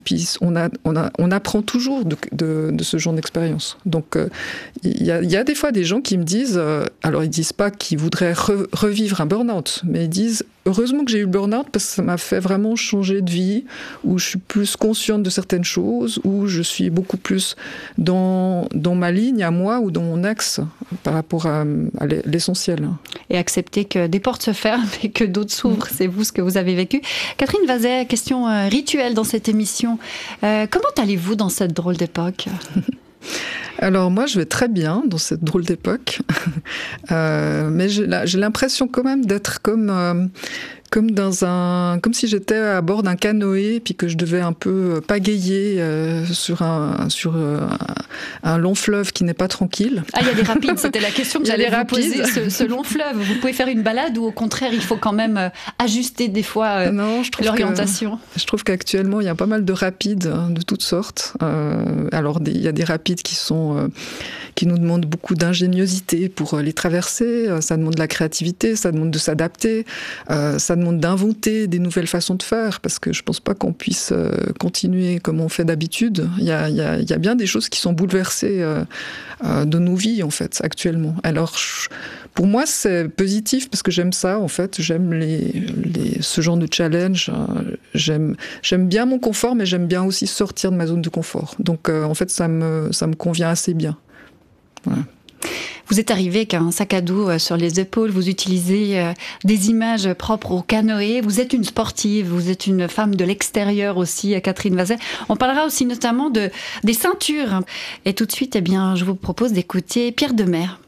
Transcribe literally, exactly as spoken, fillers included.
Puis on, a, on, a, on apprend toujours de, de, de ce genre d'expérience. Donc euh, il y, a, il y a des fois des gens qui me disent, euh, alors ils disent pas qu'ils voudraient re, revivre un burn-out, mais ils disent heureusement que j'ai eu le burn-out parce que ça m'a fait vraiment changer de vie, où je suis plus consciente de certaines choses, où je suis beaucoup plus dans, dans ma ligne à moi ou dans mon axe par rapport à, à l'essentiel. Et accepter que des portes se ferment et que d'autres s'ouvrent, mmh. c'est vous ce que vous avez vécu. Catherine Vazet, question euh, rituelle dans cette émission. Euh, comment allez-vous dans cette drôle d'époque ? Alors moi, je vais très bien dans cette drôle d'époque, euh, mais j'ai, j'ai l'impression quand même d'être comme... Euh, comme dans un, comme si j'étais à bord d'un canoë, puis que je devais un peu pagayer euh, sur un sur euh, un, un long fleuve qui n'est pas tranquille. Ah, il y a des rapides. C'était la question que j'allais vous poser. Ce, ce long fleuve, vous pouvez faire une balade ou au contraire, il faut quand même euh, ajuster des fois euh, non, je trouve l'orientation. Que, je trouve qu'actuellement, il y a pas mal de rapides hein, de toutes sortes. Euh, alors, des, il y a des rapides qui sont euh, qui nous demandent beaucoup d'ingéniosité pour les traverser. Ça demande de la créativité, ça demande de s'adapter, euh, ça demande d'inventer des nouvelles façons de faire, parce que je pense pas qu'on puisse euh, continuer comme on fait d'habitude. Il y a, il y a, il y a bien des choses qui sont bouleversées euh, euh, de nos vies, en fait, actuellement. Alors, je, pour moi, c'est positif, parce que j'aime ça, en fait. J'aime les, les, ce genre de challenge. J'aime, j'aime bien mon confort, mais j'aime bien aussi sortir de ma zone de confort. Donc, euh, en fait, ça me, ça me convient assez bien. Voilà. Vous êtes arrivé avec un sac à dos sur les épaules, vous utilisez des images propres au canoë, vous êtes une sportive, vous êtes une femme de l'extérieur aussi, Catherine Vazet. On parlera aussi notamment de, des ceintures. Et tout de suite, eh bien, je vous propose d'écouter Pierre Demers.